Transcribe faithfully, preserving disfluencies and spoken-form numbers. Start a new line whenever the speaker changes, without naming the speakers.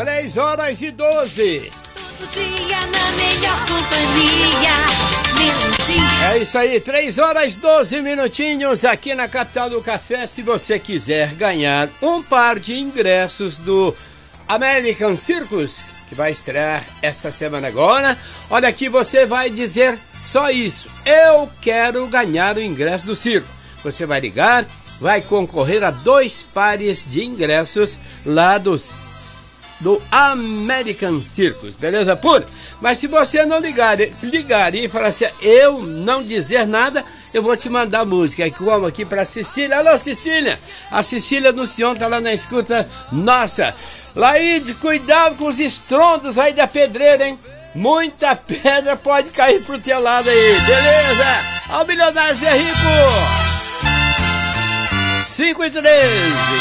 três horas e doze.
Todo dia na melhor companhia, minutinho.
É isso aí, três horas e doze minutinhos aqui na capital do café. Se você quiser ganhar um par de ingressos do American Circus, que vai estrear essa semana agora, olha aqui, você vai dizer só isso: eu quero ganhar o ingresso do circo. Você vai ligar, vai concorrer a dois pares de ingressos lá dos do American Circus, beleza pura? Mas se você não ligar, se ligar e falar assim, eu não dizer nada, eu vou te mandar música. Aqui como aqui pra Cecília. Alô, Cecília! A Cecília do Sion tá lá na escuta. Nossa! Laíde, cuidado com os estrondos aí da pedreira, hein? Muita pedra pode cair pro teu lado aí, beleza? Ó o Milionário Zé Rico! cinco e treze.